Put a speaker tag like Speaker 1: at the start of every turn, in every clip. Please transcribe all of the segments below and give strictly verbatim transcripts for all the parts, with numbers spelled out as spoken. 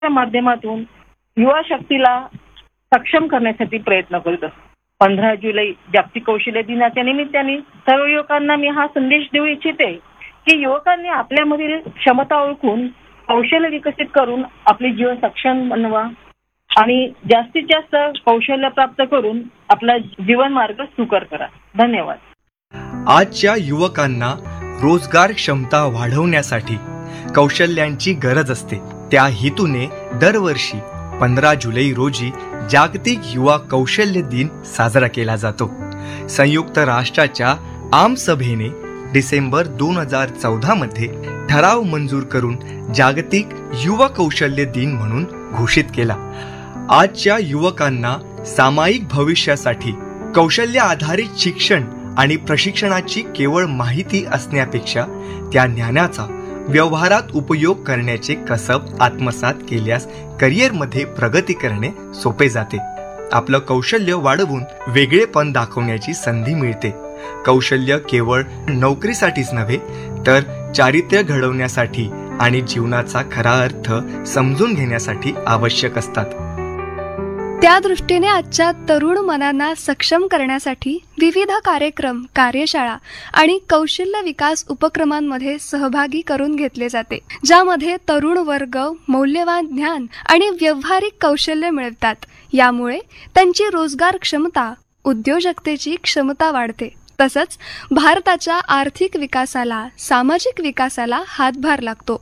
Speaker 1: माध्यमातून युवा शक्तीला सक्षम करण्यासाठी प्रयत्न करत असतो. पंधरा जुलै जागतिक कौशल्य दिनाच्या निमित्ताने सर्व युवकांना मी हा संदेश देऊ इच्छिते की युवकांनी आपल्यामधील क्षमता ओळखून कौशल्य विकसित करून आपले जीवन सक्षम बनवा आणि जास्तीत जास्त कौशल्य प्राप्त करून आपला जीवन मार्ग सुकर करा. धन्यवाद.
Speaker 2: आजच्या युवकांना रोजगार क्षमता वाढवण्यासाठी कौशल्यांची गरज असते. त्या हेतूने दरवर्षी पंधरा जुलै रोजी जागतिक युवा कौशल्य दिन साजरा केला जातो. संयुक्त राष्ट्राच्या आमसभेने डिसेंबर दोन हजार चौदा मध्ये ठराव मंजूर करून जागतिक युवा कौशल्य दिन म्हणून घोषित केला. आजच्या युवकांना सामायिक भविष्यासाठी कौशल्य आधारित शिक्षण आणि प्रशिक्षणाची केवळ माहिती असण्यापेक्षा त्या ज्ञानाचा व्यवहारात उपयोग करण्याचे कसब आत्मसात केल्यास करिअरमध्ये प्रगती करणे सोपे जाते. आपलं कौशल्य वाढवून वेगळेपण दाखवण्याची संधी मिळते. कौशल्य केवळ नोकरीसाठीच नव्हे तर चारित्र्य घडवण्यासाठी आणि जीवनाचा खरा अर्थ समजून घेण्यासाठी आवश्यक असतात.
Speaker 3: त्या दृष्टीने आजच्या तरुण मनांना सक्षम करण्यासाठी विविध कार्यक्रम, कार्यशाळा आणि कौशल्य विकास उपक्रमांमध्ये सहभागी करून घेतले जाते, ज्यामध्ये तरुण वर्ग मौल्यवान ज्ञान आणि व्यावहारिक कौशल्य मिळवतात. यामुळे त्यांची रोजगार क्षमता, उद्योजकतेची क्षमता वाढते. तसंच भारताच्या आर्थिक विकासाला, सामाजिक विकासाला हातभार लागतो.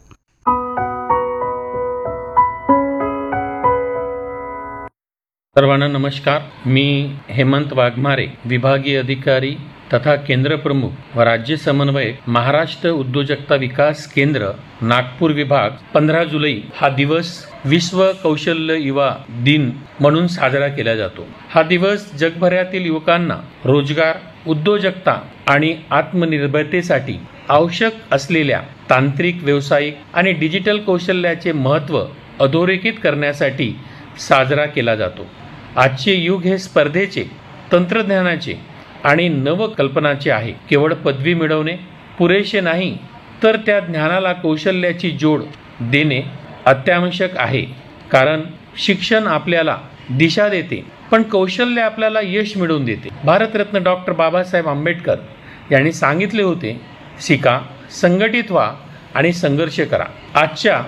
Speaker 4: सर्वांना नमस्कार. मी हेमंत वाघमारे, विभागीय अधिकारी तथा केंद्र प्रमुख व राज्य समन्वयक, महाराष्ट्र उद्योजकता विकास केंद्र, नागपूर विभाग. पंधरा जुलै हा दिवस विश्व कौशल्य युवा दिन म्हणून साजरा केला जातो. हा दिवस जगभरातील युवकांना रोजगार, उद्योजकता आणि आत्मनिर्भरतेसाठी आवश्यक असलेल्या तांत्रिक, व्यावसायिक आणि डिजिटल कौशल्याचे महत्त्व अधोरेखित करण्यासाठी साजरा केला जातो. आजचे युग हे स्पर्धेचे, तंत्रज्ञानाचे आणि नवकल्पनाचे आहे. केवळ पदवी मिळवणे पुरेसे नाही, तर त्या ज्ञानाला कौशल्याची जोड देणे अत्यावश्यक आहे. कारण शिक्षण आपल्याला दिशा देते, पण कौशल्य आपल्याला यश मिळवून देते. भारतरत्न डॉक्टर बाबासाहेब आंबेडकर यांनी सांगितले होते, शिका, संघटित व्हा आणि संघर्ष करा. आजच्या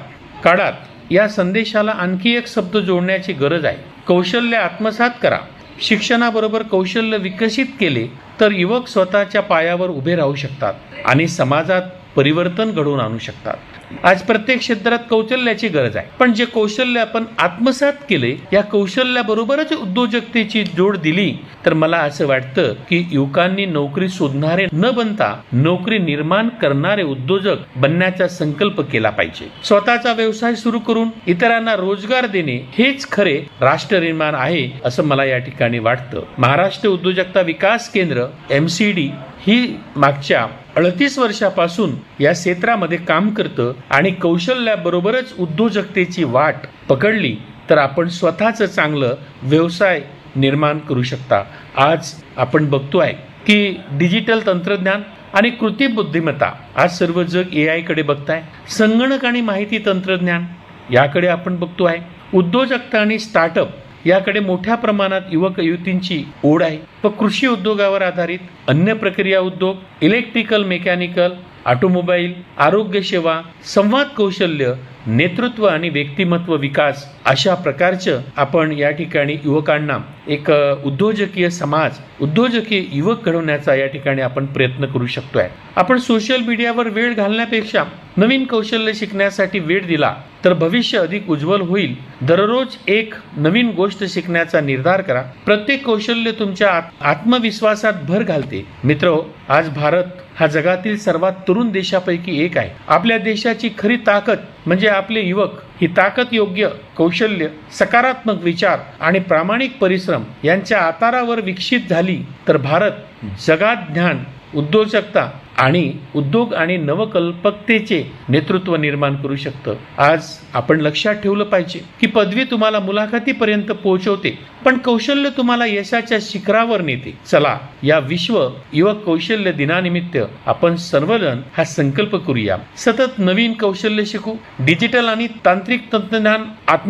Speaker 4: काळात या संदेशाला आणखी एक शब्द जोडण्याची गरज आहे. कौशल्य आत्मसात करा. शिक्षणाबरोबर कौशल्य विकसित केले तर युवक स्वतःच्या पायावर उभे राहू शकतात आणि समाजात परिवर्तन घडवून आणू शकतात. आज प्रत्येक क्षेत्रात कौशल्याची गरज आहे, पण जे कौशल्य आपण आत्मसात केले, या कौशल्याबरोबरच उद्योजकतेची जोड दिली तर मला असं वाटतं की युवकांनी नोकरी शोधणारे न बनता नोकरी निर्माण करणारे उद्योजक बनण्याचा संकल्प केला पाहिजे. स्वतःचा व्यवसाय सुरू करून इतरांना रोजगार देणे हेच खरे राष्ट्र निर्माण आहे असं मला या ठिकाणी वाटतं. महाराष्ट्र उद्योजकता विकास केंद्र एम सी डी ही मागच्या अडतीस वर्षापासून या क्षेत्रामध्ये काम करतं आणि कौशल्याबरोबरच उद्योजकतेची वाट पकडली तर आपण स्वतःच चांगलं व्यवसाय निर्माण करू शकता. आज आपण बघतोय की डिजिटल तंत्रज्ञान आणि कृत्रिम बुद्धिमत्ता, आज सर्व जग ए आय कडे बघताय. संगणक आणि माहिती तंत्रज्ञान याकडे आपण बघतोय. उद्योजकता आणि स्टार्टअप याकडे मोठ्या प्रमाणात युवक युवतींची ओढ आहे. व कृषी उद्योगावर आधारित अन्य प्रक्रिया उद्योग, इलेक्ट्रिकल, मेकॅनिकल, ऑटोमोबाईल, आरोग्य सेवा, संवाद कौशल्य, नेतृत्व आणि व्यक्तिमत्व विकास अशा प्रकारचं आपण या ठिकाणी युवकांना एक उद्योजकीय समाज, उद्योजकीय युवक घडवण्याचा या ठिकाणी आपण प्रयत्न करू शकतोय. आपण सोशल मीडियावर वेळ घालण्यापेक्षा नवीन कौशल्य शिकण्यासाठी वेळ दिला तर भविष्य अधिक उज्ज्वल होईल. दररोज एक नवीन गोष्ट शिकण्याचा निर्धार करा. प्रत्येक कौशल्य तुमच्या आत्मविश्वासात भर घालते. मित्र, आज भारत हा जगातील सर्वात तरुण देशापैकी एक आहे. आपल्या देशाची खरी ताकद म्हणजे आपले युवक. ही ताकद योग्य कौशल्य, सकारात्मक विचार आणि प्रामाणिक परिश्रम यांच्या आधारावर विकसित झाली तर भारत जगात ज्ञान, उद्योजकता आणि उद्योग आणि नवकल्पकतेचे नेतृत्व निर्माण करू शकतं. आज आपण लक्षात ठेवलं पाहिजे की पदवी तुम्हाला मुलाखतीपर्यंत पोहोचवते, पण कौशल्य तुम्हाला यशाच्या शिखरावर नेते. चला, या विश्व युवक कौशल्य दिनानिमित्त आपण सर्वजण हा संकल्प करूया. सतत नवीन कौशल्य शिकू, डिजिटल आणि तांत्रिक तंत्रज्ञान